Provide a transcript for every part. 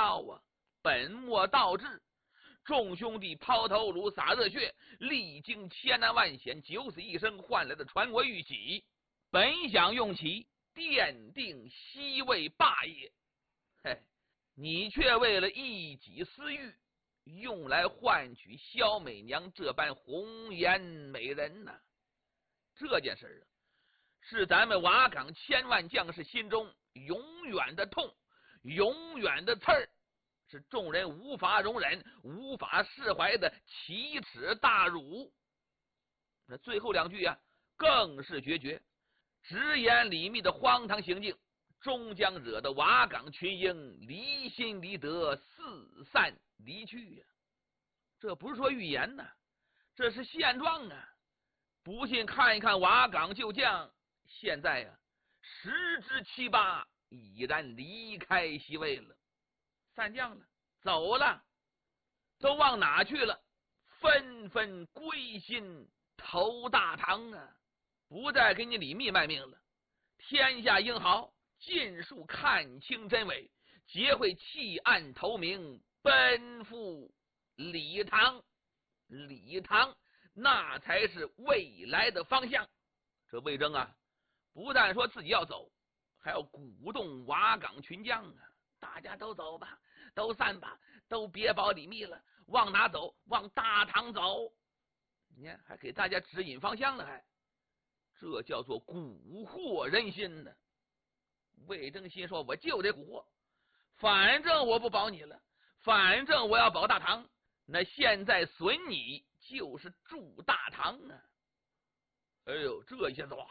道啊，本末倒置。众兄弟抛头颅洒热血，历经千难万险，九死一生换来的传国玉玺，本想用其奠定西魏霸业，嘿，你却为了一己私欲，用来换取萧美娘这般红颜美人呐！这件事啊，是咱们瓦岗千万将士心中永远的痛，永远的刺儿，是众人无法容忍、无法释怀的奇耻大辱。那最后两句啊，更是决绝，直言李密的荒唐行径，终将惹得瓦岗群英离心离德，四散离去呀！这不是说预言呐，这是现状啊！不信看一看瓦岗旧将，现在呀，10之7、8已然离开西魏了，散将了，走了，都往哪去了？纷纷归心投大唐啊！不再给你李密卖命了，天下英豪尽数看清真伪，皆会弃暗投明，奔赴李唐。李唐那才是未来的方向。这魏征啊，不但说自己要走，还要鼓动瓦岗群将啊，大家都走吧，都散吧，都别保李密了，往哪走？往大唐走。你看，还给大家指引方向了，还这叫做蛊惑人心呢。魏征心说，我就得蛊惑，反正我不保你了，反正我要保大唐，那现在损你就是助大唐啊！哎呦，这一下子哇，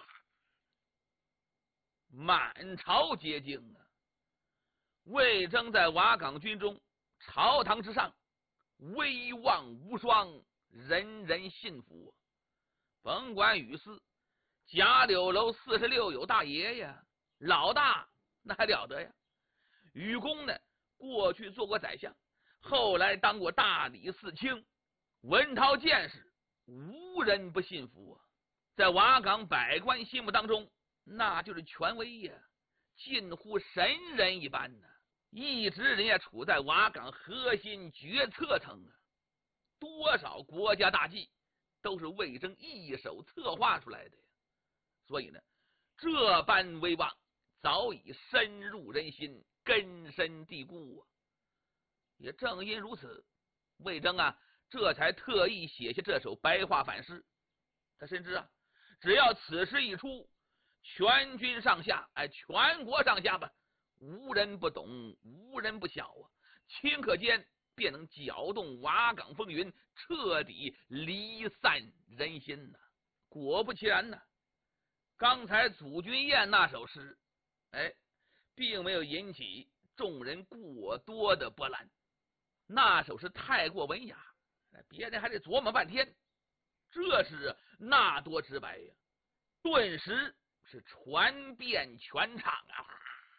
满朝皆惊啊！魏征在瓦岗军中，朝堂之上，威望无双，人人信服。甭管雨丝，贾柳楼46有大爷呀，老大那还了得呀！禹公呢，过去做过宰相，后来当过大理寺卿。文韬见识，无人不信服啊！在瓦岗百官心目当中，那就是权威呀，近乎神人一般呢。一直人家处在瓦岗核心决策层啊，多少国家大计都是魏征一手策划出来的呀。所以呢，这般威望早已深入人心，根深蒂固啊。也正因如此，魏征啊，这才特意写下这首白话反诗。他深知啊，只要此诗一出，全军上下，全国上下吧，无人不懂，无人不晓啊，顷刻间便能搅动瓦岗风云，彻底离散人心呐。果不其然呢，刚才祖君宴那首诗，并没有引起众人过多的波澜。那首诗太过文雅，别人还得琢磨半天。这是那多直白呀，顿时是传遍全场啊！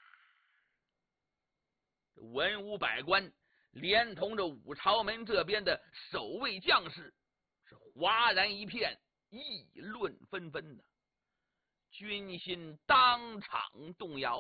文武百官连同着武朝门这边的守卫将士是哗然一片，议论纷纷的，军心当场动摇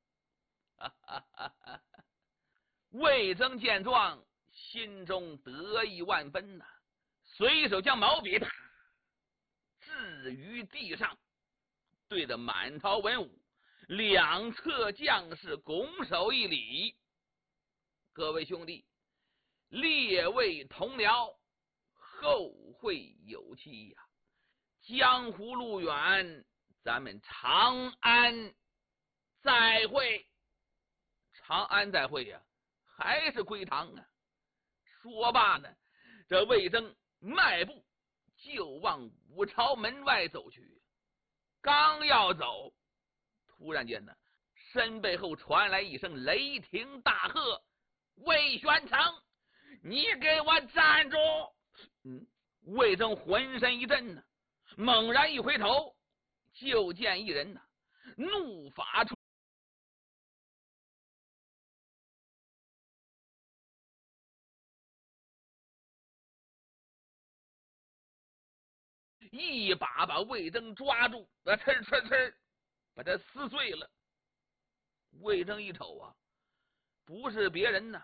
啊！魏征见状，心中得意万分呐，随手将毛笔置于地上，对着满朝文武两侧将士拱手一礼：各位兄弟，列位同僚，后会有期呀！江湖路远，咱们长安再会。长安再会呀，还是归堂啊！说罢呢，这魏征迈步就往武朝门外走去。刚要走，突然间呢，身背后传来一声雷霆大喝：魏玄成，你给我站住！魏征浑身一震呢，猛然一回头，就见一人呢，怒发出一把把魏征抓住，把他撕碎了。魏征一瞅啊，不是别人呢，